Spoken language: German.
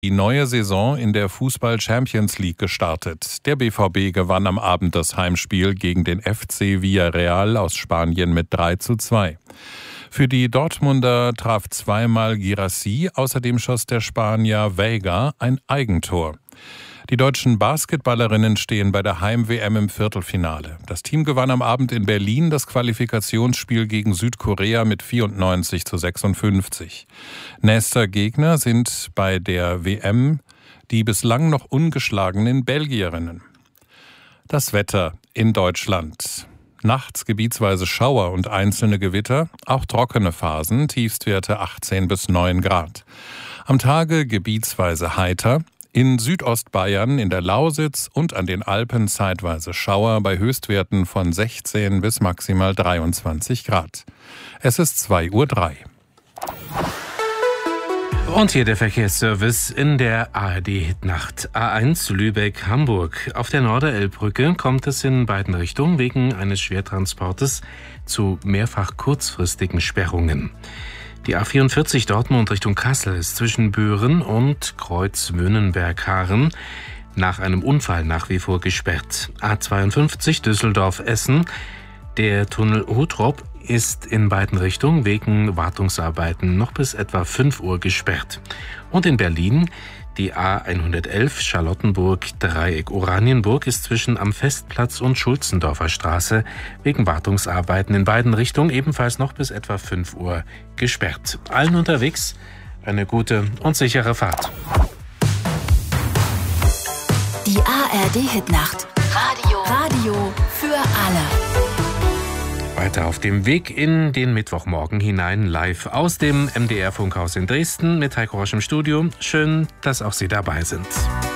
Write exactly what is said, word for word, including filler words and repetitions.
Die neue Saison in der Fußball Champions League gestartet. Der B V B gewann am Abend das Heimspiel gegen den F C Villarreal aus Spanien mit drei zu zwei. Für die Dortmunder traf zweimal Guirassy, außerdem schoss der Spanier Veiga ein Eigentor. Die deutschen Basketballerinnen stehen bei der Heim-W M im Viertelfinale. Das Team gewann am Abend in Berlin das Qualifikationsspiel gegen Südkorea mit vierundneunzig zu sechsundfünfzig. Nächster Gegner sind bei der W M die bislang noch ungeschlagenen Belgierinnen. Das Wetter in Deutschland. Nachts gebietsweise Schauer und einzelne Gewitter, auch trockene Phasen, Tiefstwerte achtzehn bis neun Grad. Am Tage gebietsweise heiter. In Südostbayern, in der Lausitz und an den Alpen zeitweise Schauer bei Höchstwerten von sechzehn bis maximal dreiundzwanzig Grad. Es ist zwei Uhr drei. Und hier der Verkehrsservice in der A R D-Hitnacht. A eins Lübeck-Hamburg. Auf der Norderelbbrücke kommt es in beiden Richtungen wegen eines Schwertransportes zu mehrfach kurzfristigen Sperrungen. Die A vierundvierzig Dortmund Richtung Kassel ist zwischen Büren und Kreuz-Wünnenberg-Haaren nach einem Unfall nach wie vor gesperrt. A zweiundfünfzig Düsseldorf-Essen. Der Tunnel Huttrop ist in beiden Richtungen wegen Wartungsarbeiten noch bis etwa fünf Uhr gesperrt. Und in Berlin die A hundertelf Charlottenburg-Dreieck Oranienburg ist zwischen am Festplatz und Schulzendorfer Straße wegen Wartungsarbeiten in beiden Richtungen ebenfalls noch bis etwa fünf Uhr gesperrt. Allen unterwegs eine gute und sichere Fahrt. Die A R D-Hitnacht. Radio. Radio für alle. Weiter auf dem Weg in den Mittwochmorgen hinein, live aus dem M D R-Funkhaus in Dresden mit Heiko Rosch im Studio. Schön, dass auch Sie dabei sind.